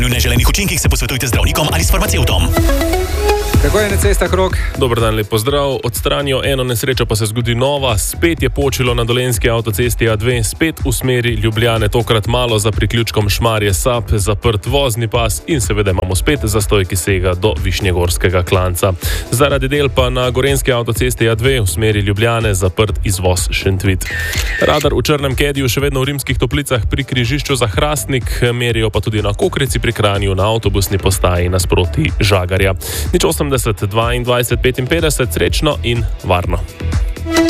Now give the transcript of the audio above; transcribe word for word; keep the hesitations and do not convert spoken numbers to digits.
V neželenih učinkih se posvetujte zdravnikom ali s farmacevtom. Kako je na cestah, Rok? Dober dan, lep pozdrav. Odstranijo eno nesrečo, pa se zgodi nova. Spet je počilo na dolenjski avtocesti A dve, spet v smeri Ljubljane, tokrat malo za priključkom Šmarje-Sap, zaprt vozni pas in seveda imamo spet zastoj, ki sega do Višnjegorskega klanca. Zaradi del pa na gorenjski avtocesti A dve v smeri Ljubljane zaprt izvoz Šentvid. Radar v Črnem Kediju še vedno v Rimskih Toplicah pri križišču za Hrastnik, merijo pa tudi na Kokrici pri Kranju na avtobusni postaji nasproti Žagarja. Nič osemdeset, dvaindvajset, petinpetdeset, srečno in varno.